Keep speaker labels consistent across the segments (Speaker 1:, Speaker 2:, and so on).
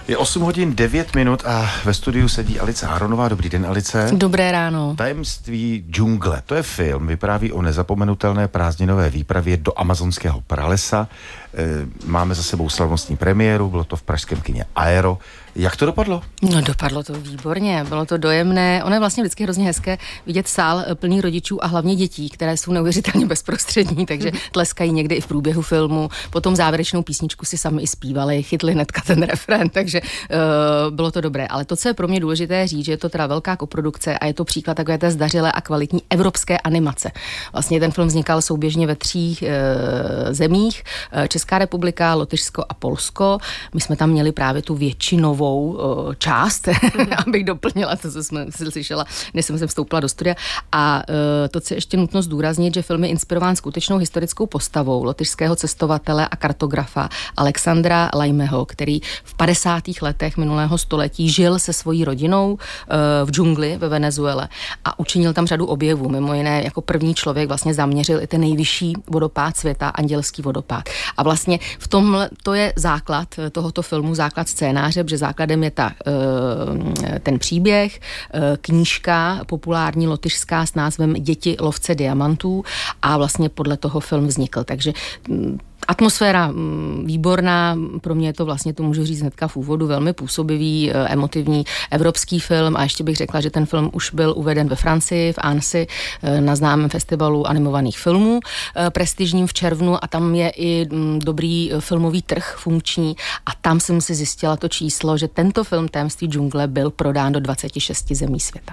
Speaker 1: Je 8 hodin 9 minut a ve studiu sedí Alice Aronová. Dobrý den, Alice.
Speaker 2: Dobré ráno.
Speaker 1: Tajemství džungle. To je film, vypráví o nezapomenutelné prázdninové výpravě do amazonského pralesa. Máme za sebou slavnostní premiéru, bylo to v pražském kině Aero. Jak to dopadlo?
Speaker 2: No, dopadlo to výborně, bylo to dojemné. Ono je vlastně vždycky hrozně hezké vidět sál plný rodičů a hlavně dětí, které jsou neuvěřitelně bezprostřední, takže tleskají někdy i v průběhu filmu. Potom závěrečnou písničku si sami i zpívali, chytli hnedka ten refrén, takže bylo to dobré. Ale to, co je pro mě důležité říct, že je to teda velká koprodukce a je to příklad takové té zdařilé a kvalitní evropské animace. Vlastně ten film vznikal souběžně ve 3 zemích, Česká republika, Lotyšsko a Polsko. My jsme tam měli právě tu většinovou část, abych doplnila to, co jsme slyšela, než jsem vstoupila do studia. A to, co je ještě nutno zdůraznit, že film je inspirován skutečnou historickou postavou lotyšského cestovatele a kartografa Alexandra Lajmeho, který v 50. letech minulého století žil se svojí rodinou v džungli ve Venezuele a učinil tam řadu objevů. Mimo jiné jako první člověk vlastně zaměřil i ten nejvyšší vodopád světa, Andělský vodopád. A vlastně v tomhle to je základ tohoto filmu, základ scénáře, protože základem je ten příběh, knížka populární lotyšská s názvem Děti lovce diamantů a vlastně podle toho film vznikl. Takže atmosféra výborná, pro mě je to vlastně, to můžu říct hnedka v úvodu, velmi působivý, emotivní evropský film a ještě bych řekla, že ten film už byl uveden ve Francii, v Annecy, na známém festivalu animovaných filmů, prestižním v červnu a tam je i dobrý filmový trh funkční a tam jsem si zjistila to číslo, že tento film Tajemství džungle byl prodán do 26 zemí světa.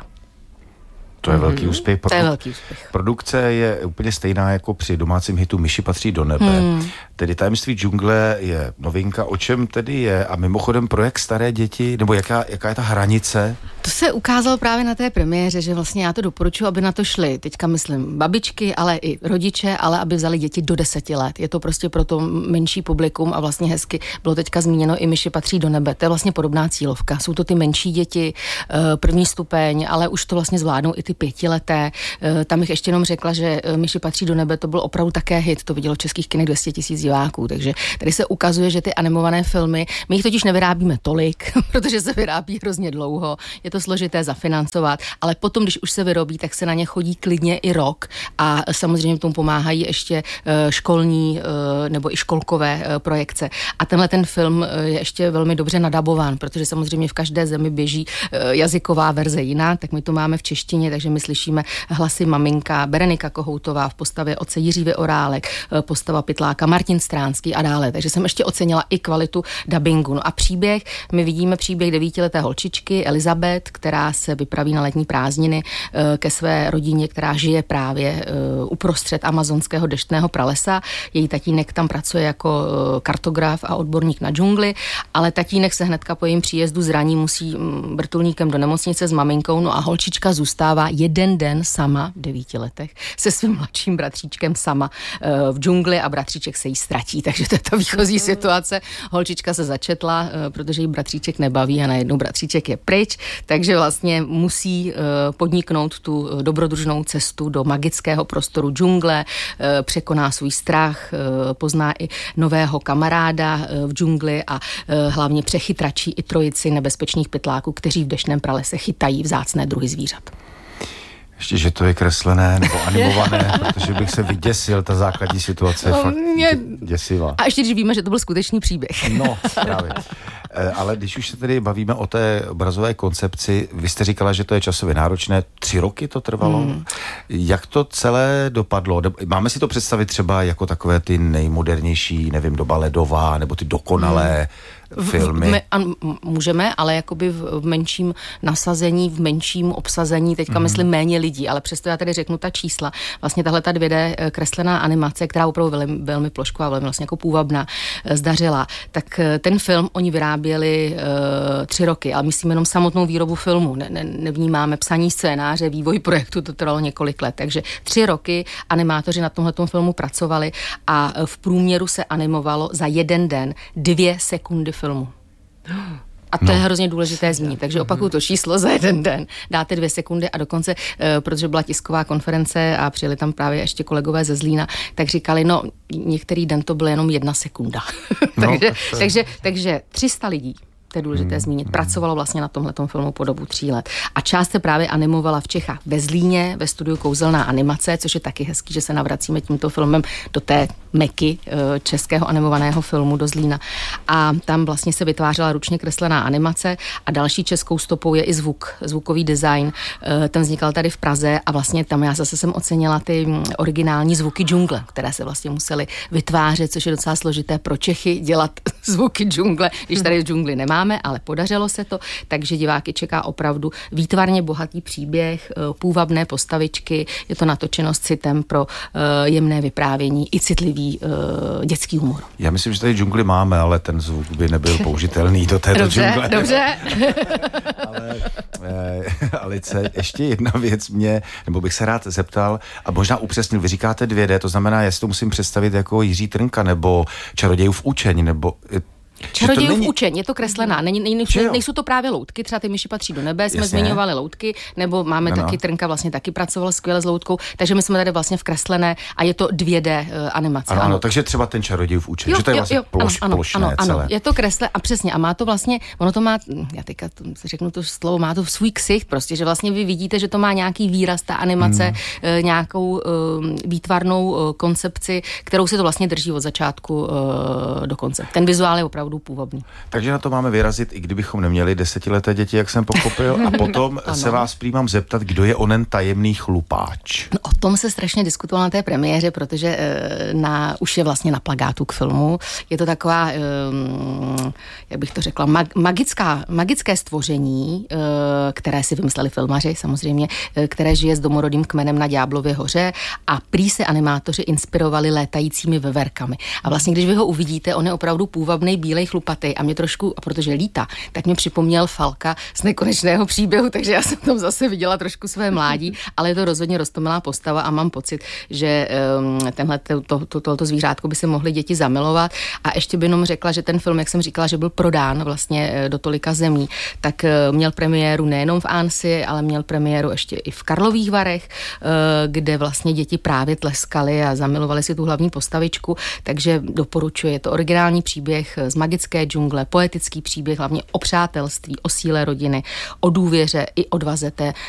Speaker 1: To je velký úspěch.
Speaker 2: To je velký úspěch.
Speaker 1: Produkce je úplně stejná jako při domácím hitu Myši patří do nebe. Tedy Tajemství džungle je novinka. O čem tedy je? A mimochodem pro jak staré děti, nebo jaká je ta hranice?
Speaker 2: To se ukázalo právě na té premiéře, že vlastně já to doporučuji, aby na to šli. Teďka myslím babičky, ale i rodiče, ale aby vzali děti do 10 let. Je to prostě pro to menší publikum a vlastně hezky bylo teďka zmíněno i Myši patří do nebe. To je vlastně podobná cílovka. Jsou to ty menší děti, první stupeň, ale už to vlastně zvládnou i ty 5leté. Tam bych ještě jenom řekla, že Myši patří do nebe, to byl opravdu také hit. To vidělo v českých kinech 200 000 diváků. Takže tady se ukazuje, že ty animované filmy, my jich totiž nevyrábíme tolik, protože se vyrábí hrozně dlouho. Je to složité zafinancovat, ale potom, když už se vyrobí, tak se na ně chodí klidně i rok a samozřejmě tomu pomáhají ještě školní nebo i školkové projekce. A tenhle ten film je ještě velmi dobře nadabován, protože samozřejmě v každé zemi běží jazyková verze jiná, tak my to máme v češtině, takže my slyšíme hlasy maminka Berenika Kohoutová v postavě otce Jiří Orálek, postava pytláka Martin Stránský a dále. Takže jsem ještě ocenila i kvalitu dabingu. No a příběh, my vidíme příběh 9leté holčičky Elizabeth, která se vypraví na letní prázdniny ke své rodině, která žije právě uprostřed amazonského deštného pralesa. Její tatínek tam pracuje jako kartograf a odborník na džungli, ale tatínek se hnedka po jejím příjezdu zraní, musí vrtulníkem do nemocnice s maminkou, no a holčička zůstává 1 den sama v 9 letech se svým mladším bratříčkem sama v džungli a bratříček se jí ztratí, takže to je ta výchozí situace. Holčička se začetla, protože jí bratříček nebaví a najednou bratříček je pryč, takže vlastně musí podniknout tu dobrodružnou cestu do magického prostoru džungle, překoná svůj strach, pozná i nového kamaráda v džungli a hlavně přechytračí i trojici nebezpečných pytláků, kteří v deštném pralese chytají vzácné druhy zvířat.
Speaker 1: Ještě, že to je kreslené nebo animované, protože bych se vyděsil, ta základní situace je fakt děsivá.
Speaker 2: A ještě, když víme, že to byl skutečný příběh.
Speaker 1: No, právě. Ale když už se tedy bavíme o té obrazové koncepci, vy jste říkala, že to je časově náročné, 3 roky to trvalo. Jak to celé dopadlo? Máme si to představit třeba jako takové ty nejmodernější, nevím, doba ledová, nebo ty dokonalé filmy?
Speaker 2: Můžeme, ale jakoby v menším nasazení, v menším obsazení, teďka myslím méně lidí, ale přesto já tady řeknu ta čísla. Vlastně tahle ta 2D kreslená animace, která opravdu velmi, velmi plošková, velmi vlastně jako půvabná, zdařila, tak ten film oni vyráběli 3 roky, ale myslím jenom samotnou výrobu filmu. Nevnímáme psaní scénáře, vývoj projektu, to trvalo několik let, takže 3 roky animátoři na tomhletom filmu pracovali a v průměru se animovalo za 1 den 2 sekundy filmu. A to je hrozně důležité zmínit. Takže opakuju to číslo za 1 den. Dáte 2 sekundy a dokonce, protože byla tisková konference a přijeli tam právě ještě kolegové ze Zlína, tak říkali, no některý den to byla jenom 1 sekunda. takže 300 lidí To je důležité zmínit. Pracovalo vlastně na tomhletom filmu po dobu 3 let. A část se právě animovala v Čechách ve Zlíně, ve studiu Kouzelná animace, což je taky hezký, že se navracíme tímto filmem do té meky českého animovaného filmu do Zlína. A tam vlastně se vytvářela ručně kreslená animace a další českou stopou je i zvukový design. Ten vznikal tady v Praze a vlastně tam já zase jsem ocenila ty originální zvuky džungle, které se vlastně musely vytvářet, což je docela složité pro Čechy dělat zvuky džungle, když tady džungli nemáme, ale podařilo se to, takže diváky čeká opravdu výtvarně bohatý příběh, půvabné postavičky, je to natočeno s citem pro jemné vyprávění i citlivý dětský humor.
Speaker 1: Já myslím, že tady džungli máme, ale ten zvuk by nebyl použitelný do této džungle.
Speaker 2: Dobře.
Speaker 1: Ale Alice, ještě jedna věc nebo bych se rád zeptal a možná upřesnil, vy říkáte 2D, to znamená, jestli to musím představit jako Jiří Trnka nebo Čarodějův učeň, nebo...
Speaker 2: Čarodějův učeň, je to kreslená, nejsou to právě loutky, třeba ty myši patří do nebe, jsme zmiňovali loutky, nebo máme taky Trnka vlastně taky pracoval skvěle s loutkou, takže my jsme tady vlastně v kreslené a je to 2D animace.
Speaker 1: Ano, takže třeba ten Čarodějův učeň, že to je vlastně plošné celé. Ano,
Speaker 2: je to kresle a přesně, a má to vlastně, ono to má, já teďka řeknu to slovo, má to svůj ksicht prostě, že vlastně vy vidíte, že to má nějaký výraz, ta animace, nějakou výtvarnou koncepci, kterou si to vlastně drží od začátku do konce. Ten vizuál je opravdu půvabný.
Speaker 1: Takže na to máme vyrazit, i kdybychom neměli 10leté děti, jak jsem pochopil, a potom se vás prý mám zeptat, kdo je onen tajemný chlupáč.
Speaker 2: No, o tom se strašně diskutovalo na té premiéře, protože už je vlastně na plakátu k filmu. Je to taková, jak bych to řekla, magické stvoření, které si vymysleli filmaři samozřejmě, které žije s domorodým kmenem na Ďáblově hoře a prý se animátoři inspirovali létajícími veverkami. A vlastně, když vy ho uvidíte, on je opravdu půvabný, bílej, chlupatý a mě trošku, a protože lítá, tak mě připomněl Falka z Nekonečného příběhu, takže já jsem tam zase viděla trošku své mládí, ale je to rozhodně roztomilá postava a mám pocit, že tohoto zvířátko by se mohly děti zamilovat. A ještě by jenom řekla, že ten film, jak jsem říkala, že byl prodán vlastně do tolika zemí, tak měl premiéru nejenom v Annecy, ale měl premiéru ještě i v Karlových Varech, kde vlastně děti právě tleskaly a zamilovali si tu hlavní postavičku, takže doporučuji, je to originální příběh z magické džungle, poetický příběh, hlavně o přátelství, o síle rodiny, o důvěře i odvaze té